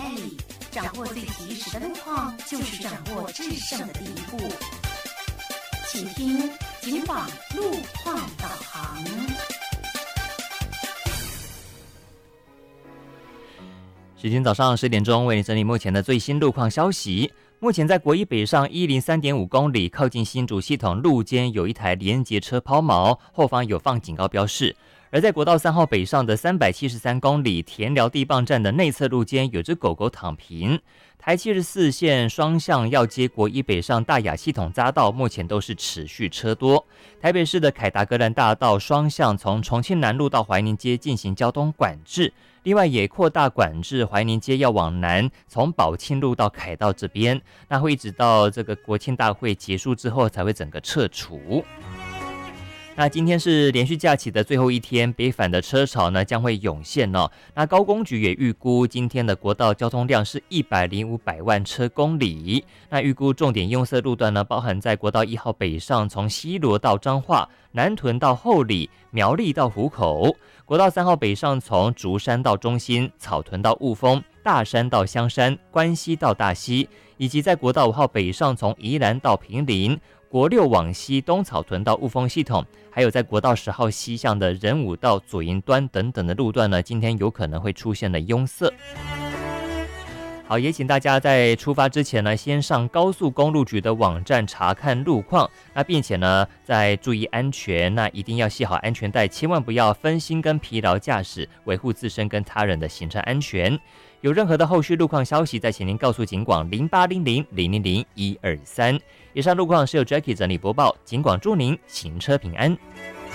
掌握最及时的路况，就是掌握制胜的第一步。请听警广路况导航。 时间早上10点钟，为你整理目前的最新路况消息。目前在国一北上103.5公里，靠近新竹系统路肩有一台连结车抛锚，后方有放警告标示。而在国道3号北上的373公里，田寮地磅站的内侧路肩有只狗狗躺平。台74线双向要接国一北上大雅系统匝道，目前都是持续车多。台北市的凯达格兰大道双向从重庆南路到怀宁街进行交通管制，另外也扩大管制怀宁街要往南，从宝庆路到凯道这边，那会一直到这个国庆大会结束之后才会整个撤除。那今天是连续假期的最后一天，北返的车潮呢将会涌现哦。那高工局也预估今天的国道交通量是105万车公里。那预估重点拥塞路段呢，包含在国道1号北上，从西螺到彰化、南屯到后里、苗栗到湖口；国道3号北上，从竹山到中心、草屯到雾峰、大山到香山、关西到大溪，以及在国道5号北上，从宜兰到坪林。国6往西东草屯到雾峰系统，还有在国道10号西向的仁武到左营端等等的路段呢，今天有可能会出现了拥塞。好，也请大家在出发之前呢，先上高速公路局的网站查看路况，那并且呢，再注意安全，那一定要系好安全带，千万不要分心跟疲劳驾驶，维护自身跟他人的行车安全。有任何的后续路况消息，再请您告诉警广0800000123。以上路况是由 Jackie 整理播报，警广祝您行车平安。